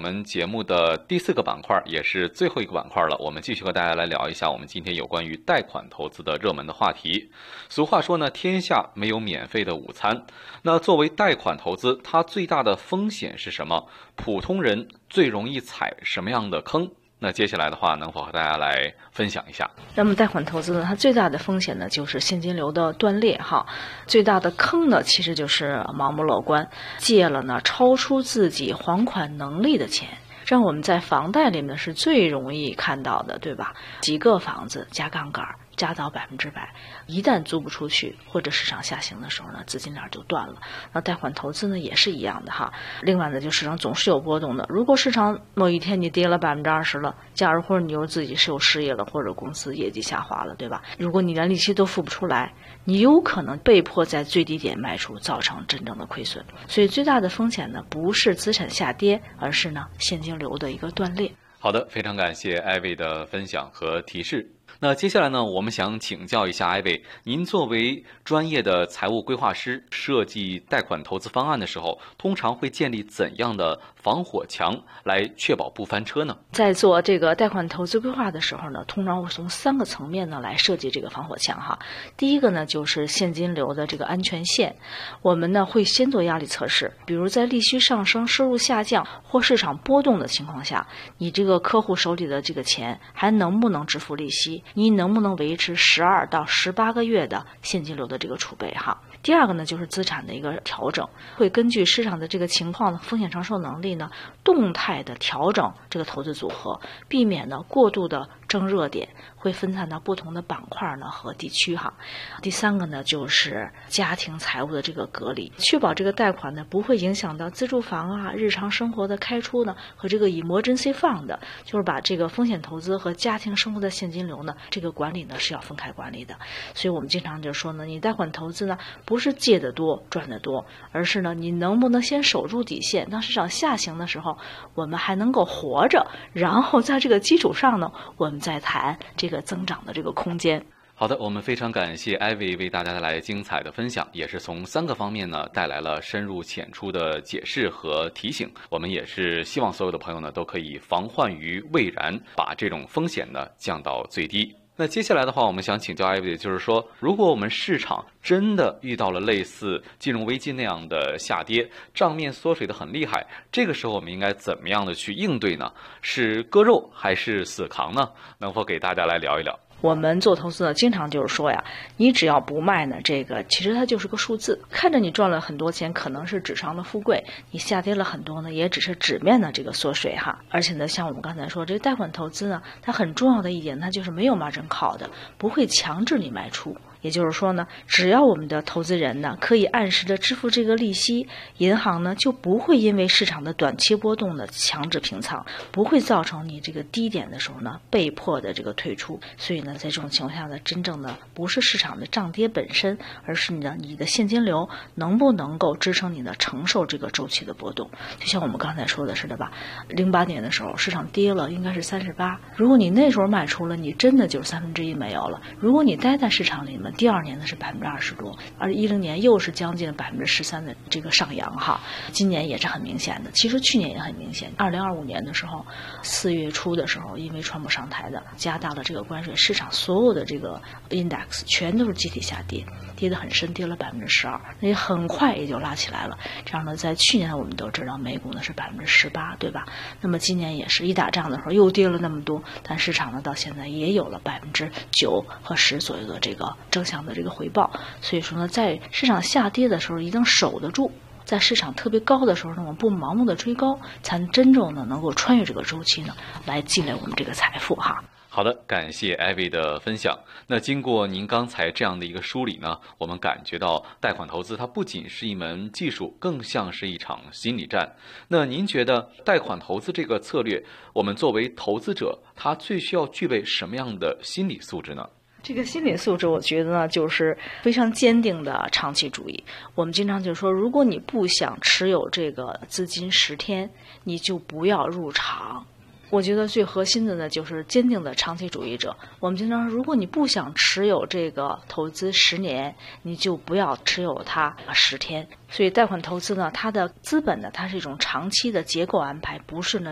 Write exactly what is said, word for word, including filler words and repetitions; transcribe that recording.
们节目的第四个板块，也是最后一个板块了。我们继续和大家来聊一下我们今天有关于贷款投资的热门的话题。俗话说呢，天下没有免费的午餐。那作为贷款投资，它最大的风险是什么？普通人最容易踩什么样的坑？那接下来的话，能否和大家来分享一下？ 那么贷款投资呢，它最大的风险呢，就是现金流的断裂哈。最大的坑呢，其实就是盲目乐观，借了呢超出自己还款能力的钱。这样我们在房贷里面是最容易看到的，对吧？几个房子加杠杆，加到百分之百，一旦租不出去或者市场下行的时候呢，资金链就断了。那贷款投资呢也是一样的哈。另外呢，就市场总是有波动的。如果市场某一天你跌了百分之二十了，假如或者你又自己是有失业了，或者公司业绩下滑了，对吧？如果你连利息都付不出来，你有可能被迫在最低点卖出，造成真正的亏损。所以最大的风险呢，不是资产下跌，而是呢现金流的一个断裂。 好的，非常感谢艾薇的分享和提示。那接下来呢，我们想请教一下艾薇，您作为专业的财务规划师，设计贷款投资方案的时候，通常会建立怎样的防火墙来确保不翻车呢？ 在做这个贷款投资规划的时候呢，通常会从三个层面呢来设计这个防火墙哈。第一个呢，就是现金流的这个安全线，我们呢会先做压力测试，比如在利息上升、收入下降或市场波动的情况下，你这个客户手里的这个钱还能不能支付利息？你能不能维持十二到十八个月的现金流的这个储备哈？第二个呢，就是资产的一个调整，会根据市场的这个情况、风险承受能力呢，动态的调整这个投资组合，避免呢过度的争热点，会分散到不同的板块呢和地区哈。第三个呢，就是家庭财务的这个隔离，确保这个贷款呢不会影响到自住房啊、日常生活的开出呢和这个emergency fund，就是把这个风险投资和家庭生活的现金流呢，这个管理呢是要分开管理的。所以我们经常就说呢，你贷款投资呢不是借得多赚得多，而是呢你能不能先守住底线，当市场下行的时候，我们还能够活着，然后在这个基础上呢，我们再谈这个增长的这个空间。 好的，我们非常感谢艾薇为大家带来精彩的分享，也是从三个方面呢带来了深入浅出的解释和提醒。我们也是希望所有的朋友呢都可以防患于未然，把这种风险呢降到最低。那接下来的话，我们想请教艾薇，就是说，如果我们市场真的遇到了类似金融危机那样的下跌，账面缩水的很厉害，这个时候我们应该怎么样的去应对呢？是割肉还是死扛呢？能否给大家来聊一聊？ 我们做投资呢，经常就是说呀，你只要不卖呢，这个其实它就是个数字，看着你赚了很多钱，可能是纸上的富贵；你下跌了很多呢，也只是纸面的这个缩水哈。而且呢，像我们刚才说，这个贷款投资呢，它很重要的一点，它就是没有 margin call 的，不会强制你卖出。也就是说呢，只要我们的投资人呢可以按时的支付这个利息，银行呢就不会因为市场的短期波动呢强制平仓，不会造成你这个低点的时候呢被迫的这个退出。所以呢，在这种情况下呢，真正的不是市场的涨跌本身，而是你的你的现金流能不能够支撑你的承受这个周期的波动。就像我们刚才说的似的吧，零八年的时候市场跌了应该是三十八，如果你那时候卖出了，你真的就是三分之一没有了。如果你待在市场里面，第二年呢是百分之二十多，而一零年又是将近百分之十三的这个上扬哈，今年也是很明显的，其实去年也很明显。二零二五年的时候，四月初的时候，因为川普上台的加大了这个关税，市场所有的这个 index 全都是集体下跌，跌得很深，跌了百分之十二，那也很快也就拉起来了。这样呢，在去年我们都知道美股呢是百分之十八，对吧？那么今年也是一打仗的时候又跌了那么多，但市场呢到现在也有了百分之九和十左右的这个正向的这个回报。所以说呢，在市场下跌的时候一定守得住，在市场特别高的时候呢，我们不盲目的追高，才能真正的能够穿越这个周期呢，来积累我们这个财富哈。 好的，感谢艾薇的分享。那经过您刚才这样的一个梳理呢，我们感觉到贷款投资它不仅是一门技术，更像是一场心理战。那您觉得贷款投资这个策略，我们作为投资者，他最需要具备什么样的心理素质呢？ 这个心理素质，我觉得呢，就是非常坚定的长期主义。我们经常就说，如果你不想持有这个资金十天，你就不要入场。我觉得最核心的呢，就是坚定的长期主义者。我们经常说，如果你不想持有这个投资十年，你就不要持有它十天。所以贷款投资呢，它的资本呢，它是一种长期的结构安排，不是呢